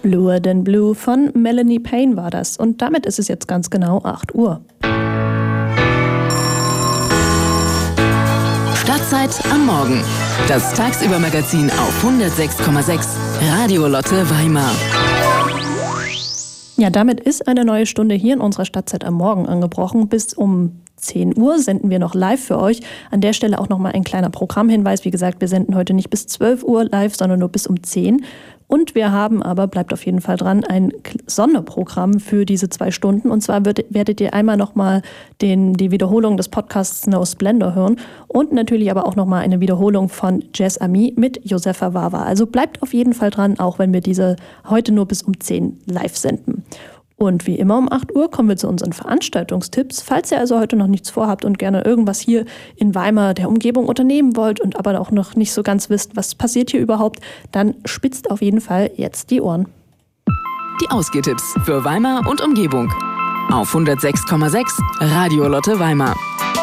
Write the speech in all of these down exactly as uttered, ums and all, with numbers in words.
Bluer Than Blue von Melanie Payne war das. Und damit ist es jetzt ganz genau acht Uhr. Stadtzeit am Morgen. Das Tagsüber-Magazin auf hundertsechs Komma sechs Radio Lotte Weimar. Ja, damit ist eine neue Stunde hier in unserer Stadtzeit am Morgen angebrochen. Bis um zehn Uhr senden wir noch live für euch. An der Stelle auch nochmal ein kleiner Programmhinweis. Wie gesagt, wir senden heute nicht bis zwölf Uhr live, sondern nur bis um zehn. Und wir haben aber, bleibt auf jeden Fall dran, ein Sonderprogramm für diese zwei Stunden. Und zwar wird, werdet ihr einmal nochmal den, die Wiederholung des Podcasts No Splendor hören und natürlich aber auch nochmal eine Wiederholung von Jazz Ami mit Josefa Wawa. Also bleibt auf jeden Fall dran, auch wenn wir diese heute nur bis um zehn live senden. Und wie immer um acht Uhr kommen wir zu unseren Veranstaltungstipps. Falls ihr also heute noch nichts vorhabt und gerne irgendwas hier in Weimar der Umgebung unternehmen wollt und aber auch noch nicht so ganz wisst, was passiert hier überhaupt, dann spitzt auf jeden Fall jetzt die Ohren. Die Ausgehtipps für Weimar und Umgebung auf hundertsechs Komma sechs Radio Lotte Weimar.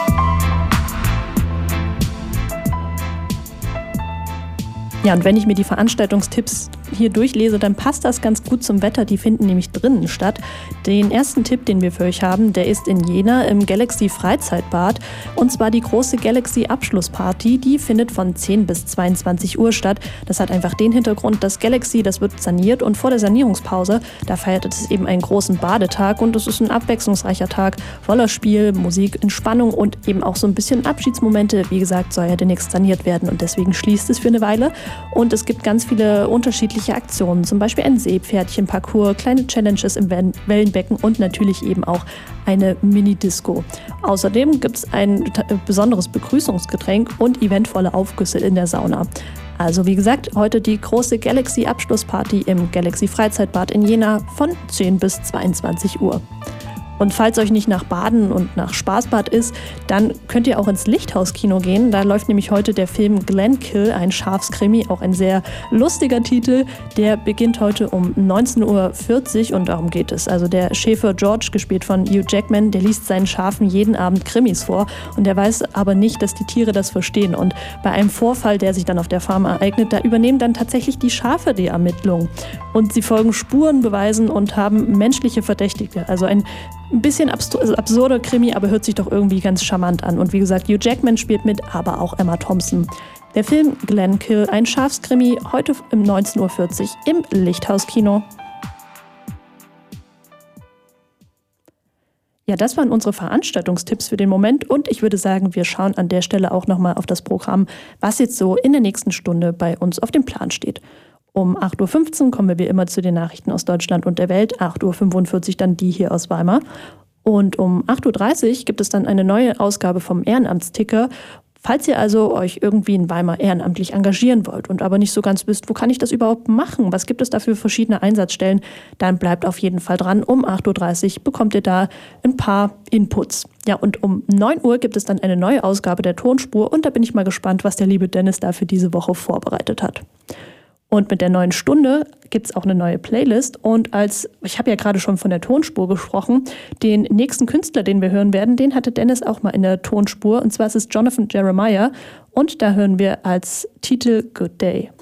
Ja, und wenn ich mir die Veranstaltungstipps hier durchlese, dann passt das ganz gut zum Wetter. Die finden nämlich drinnen statt. Den ersten Tipp, den wir für euch haben, der ist in Jena im Galaxy Freizeitbad. Und zwar die große Galaxy Abschlussparty. Die findet von zehn bis zweiundzwanzig Uhr statt. Das hat einfach den Hintergrund, dass Galaxy, das wird saniert. Und vor der Sanierungspause, da feiert es eben einen großen Badetag. Und es ist ein abwechslungsreicher Tag voller Spiel, Musik, Entspannung und eben auch so ein bisschen Abschiedsmomente. Wie gesagt, soll ja demnächst saniert werden und deswegen schließt es für eine Weile. Und es gibt ganz viele unterschiedliche Aktionen, zum Beispiel ein Seepferdchen-Parcours, kleine Challenges im Wellenbecken und natürlich eben auch eine Mini-Disco. Außerdem gibt es ein t- besonderes Begrüßungsgetränk und eventvolle Aufgüsse in der Sauna. Also wie gesagt, heute die große Galaxy-Abschlussparty im Galaxy Freizeitbad in Jena von zehn bis zweiundzwanzig Uhr. Und falls euch nicht nach Baden und nach Spaßbad ist, dann könnt ihr auch ins Lichthaus-Kino gehen. Da läuft nämlich heute der Film Glenkill, ein Schafskrimi, auch ein sehr lustiger Titel. Der beginnt heute um neunzehn Uhr vierzig und darum geht es. Also der Schäfer George, gespielt von Hugh Jackman, der liest seinen Schafen jeden Abend Krimis vor und der weiß aber nicht, dass die Tiere das verstehen. Und bei einem Vorfall, der sich dann auf der Farm ereignet, da übernehmen dann tatsächlich die Schafe die Ermittlungen. Und sie folgen Spurenbeweisen und haben menschliche Verdächtige. Also ein Ein bisschen absurder Krimi, aber hört sich doch irgendwie ganz charmant an. Und wie gesagt, Hugh Jackman spielt mit, aber auch Emma Thompson. Der Film Glenkill, ein Schafskrimi, heute um neunzehn Uhr vierzig im Lichthaus-Kino. Ja, das waren unsere Veranstaltungstipps für den Moment. Und ich würde sagen, wir schauen an der Stelle auch nochmal auf das Programm, was jetzt so in der nächsten Stunde bei uns auf dem Plan steht. Um acht Uhr fünfzehn kommen wir wie immer zu den Nachrichten aus Deutschland und der Welt. acht Uhr fünfundvierzig dann die hier aus Weimar. Und um acht Uhr dreißig gibt es dann eine neue Ausgabe vom Ehrenamtsticker. Falls ihr also euch irgendwie in Weimar ehrenamtlich engagieren wollt und aber nicht so ganz wisst, wo kann ich das überhaupt machen, was gibt es da für verschiedene Einsatzstellen, dann bleibt auf jeden Fall dran. Um acht Uhr dreißig bekommt ihr da ein paar Inputs. Ja, und um neun Uhr gibt es dann eine neue Ausgabe der Tonspur und da bin ich mal gespannt, was der liebe Dennis da für diese Woche vorbereitet hat. Und mit der neuen Stunde gibt es auch eine neue Playlist. Und als, ich habe ja gerade schon von der Tonspur gesprochen, den nächsten Künstler, den wir hören werden, den hatte Dennis auch mal in der Tonspur. Und zwar ist es Jonathan Jeremiah. Und da hören wir als Titel Good Day.